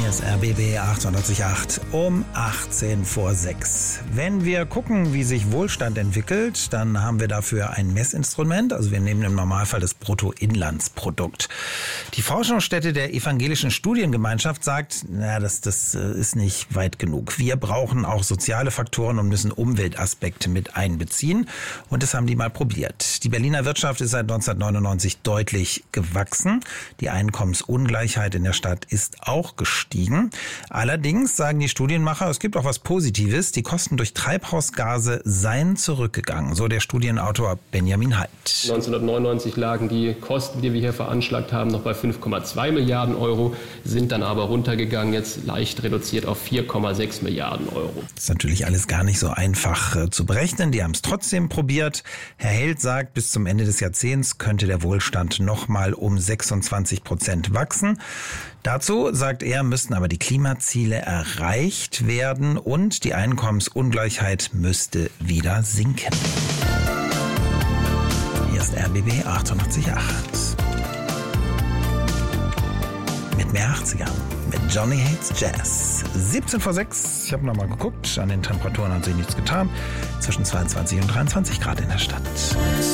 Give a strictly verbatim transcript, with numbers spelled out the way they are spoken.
ist R B B achtundachtzig Komma acht um achtzehn vor sechs. Wenn wir gucken, wie sich Wohlstand entwickelt, dann haben wir dafür ein Messinstrument. Also wir nehmen im Normalfall das Bruttoinlandsprodukt. Die Forschungsstätte der Evangelischen Studiengemeinschaft sagt, na, das, das ist nicht weit genug. Wir brauchen auch soziale Faktoren und müssen Umweltaspekte mit einbeziehen. Und das haben die mal probiert. Die Berliner Wirtschaft ist seit neunzehnhundertneunundneunzig deutlich gewachsen. Die Einkommensungleichheit in der Stadt ist auch gestiegen. Allerdings sagen die Studienmacher, es gibt auch was Positives. Die Kosten durch Treibhausgase seien zurückgegangen, so der Studienautor Benjamin Halt. neunzehnhundertneunundneunzig lagen die Kosten, die wir hier veranschlagt haben, noch bei fünf Komma zwei Milliarden Euro, sind dann aber runtergegangen, jetzt leicht reduziert auf vier Komma sechs Milliarden Euro. Das ist natürlich alles gar nicht so einfach äh, zu berechnen. Die haben es trotzdem probiert. Herr Held sagt, bis zum Ende des Jahrzehnts könnte der Wohlstand noch mal um sechsundzwanzig Prozent wachsen. Dazu, sagt er, müssten aber die Klimaziele erreicht werden und die Einkommensungleichheit müsste wieder sinken. Hier ist R B B achtundachtzig Komma acht. Mit mehr achtzigern. Mit Johnny Hates Jazz. siebzehn vor sechs. Ich habe noch mal geguckt. An den Temperaturen hat sich nichts getan. Zwischen zweiundzwanzig und dreiundzwanzig Grad in der Stadt.